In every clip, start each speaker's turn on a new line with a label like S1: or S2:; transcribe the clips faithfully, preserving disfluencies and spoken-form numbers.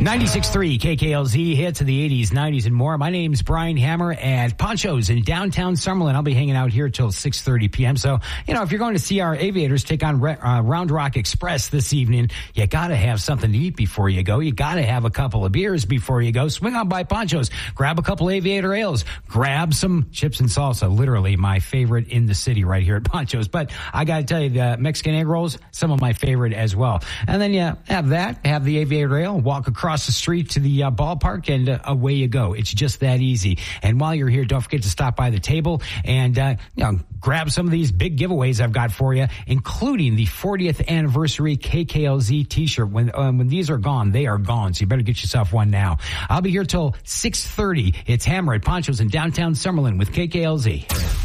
S1: ninety-six point three K K L Z, hits of the eighties, nineties, and more. My name's Brian Hammer at Poncho's in downtown Summerlin. I'll be hanging out here till six thirty p.m. So, you know, if you're going to see our Aviators take on uh, Round Rock Express this evening, you got to have something to eat before you go. You got to have a couple of beers before you go. Swing on by Poncho's, grab a couple Aviator ales, grab some chips and salsa, literally my favorite in the city right here at Poncho's. But I got to tell you, the Mexican egg rolls, some of my favorite as well. And then you have that, have the Aviator ale, walk across the street to the uh, ballpark, and uh, away you go. It's just that easy. And while you're here, don't forget to stop by the table and uh, you know, grab some of these big giveaways I've got for you, including the fortieth anniversary K K L Z t-shirt. When uh, when these are gone, they are gone. So you better get yourself one now. I'll be here till six thirty. It's Hammer at Poncho's in downtown Summerlin with K K L Z.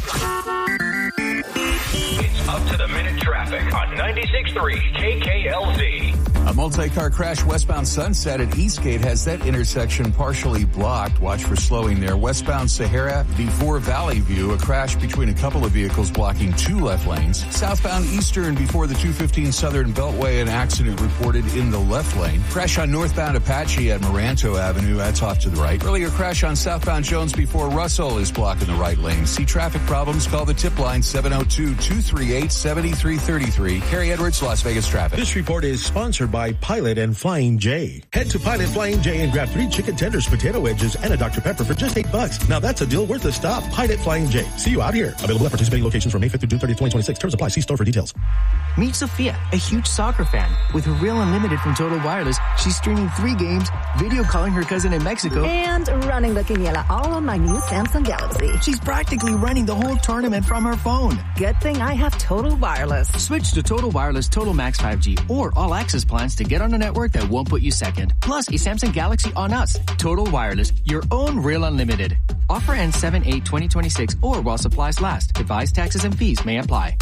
S2: It's up to the minute traffic on ninety-six point three K K L Z.
S3: A multi-car crash westbound Sunset at Eastgate has that intersection partially blocked. Watch for slowing there. Westbound Sahara before Valley View, a crash between a couple of vehicles blocking two left lanes. Southbound Eastern before the two fifteen Southern Beltway, an accident reported in the left lane. Crash on northbound Apache at Maranto Avenue, that's off to the right. Earlier crash on southbound Jones before Russell is blocking the right lane. See traffic problems? Call the tip line seven oh two, two three eight, seven three three three. Kerry Edwards, Las Vegas Traffic.
S4: This report is sponsored by Pilot and Flying J. Head to Pilot Flying J and grab three chicken tenders, potato wedges, and a Doctor Pepper for just eight bucks. Now that's a deal worth a stop. Pilot Flying J. See you out here. Available at participating locations from May fifth to June thirtieth, twenty twenty-six. Terms apply. See store for details.
S5: Meet Sophia, a huge soccer fan. With her Real Unlimited from Total Wireless, she's streaming three games, video calling her cousin in Mexico,
S6: and running the quiniela all on my new Samsung Galaxy.
S5: She's practically running the whole tournament from her phone.
S6: Good thing I have Total Wireless.
S5: Switch to Total Wireless Total Max five G or All Access plans to get on a network that won't put you second. Plus a Samsung Galaxy on us. Total Wireless, your own Real Unlimited. Offer ends seven eight twenty twenty-six or while supplies last. Device taxes and fees may apply.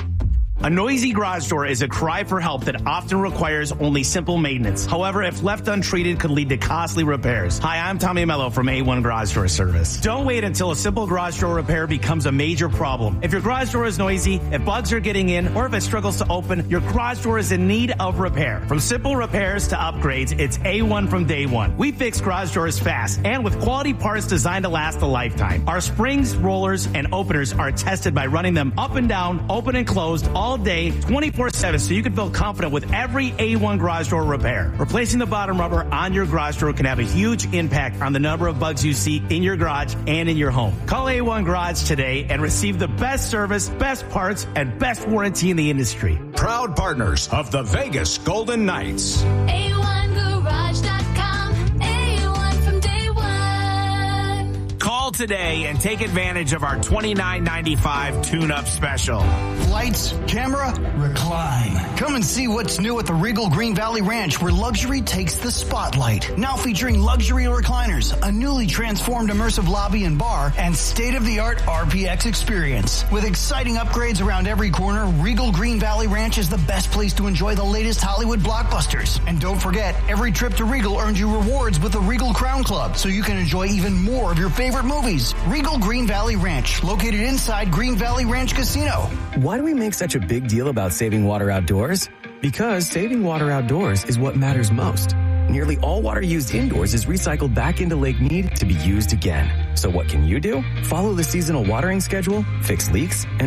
S7: A noisy garage door is a cry for help that often requires only simple maintenance. However, if left untreated, could lead to costly repairs. Hi, I'm Tommy Mello from A one Garage Door Service. Don't wait until a simple garage door repair becomes a major problem. If your garage door is noisy, if bugs are getting in, or if it struggles to open, your garage door is in need of repair. From simple repairs to upgrades, it's A one from day one. We fix garage doors fast and with quality parts designed to last a lifetime. Our springs, rollers, and openers are tested by running them up and down, open and closed, all all day, twenty-four seven, so you can feel confident with every A one garage door repair. Replacing the bottom rubber on your garage door can have a huge impact on the number of bugs you see in your garage and in your home. Call A one Garage today and receive the best service, best parts, and best warranty in the industry.
S2: Proud partners of the Vegas Golden Knights.
S8: A one garage dot com. A one from day one.
S7: Call today and take advantage of our twenty-nine ninety-five tune-up special.
S9: Lights, camera, recline. Come and see what's new at the Regal Green Valley Ranch, where luxury takes the spotlight. Now featuring luxury recliners, a newly transformed immersive lobby and bar, and state-of-the-art R P X experience. With exciting upgrades around every corner, Regal Green Valley Ranch is the best place to enjoy the latest Hollywood blockbusters. And don't forget, every trip to Regal earns you rewards with the Regal Crown Club, so you can enjoy even more of your favorite movies. Regal Green Valley Ranch, located inside Green Valley Ranch Casino.
S10: Why do we make such a big deal about saving water outdoors? Because saving water outdoors is what matters most. Nearly all water used indoors is recycled back into Lake Mead to be used again. So what can you do? Follow the seasonal watering schedule, fix leaks, and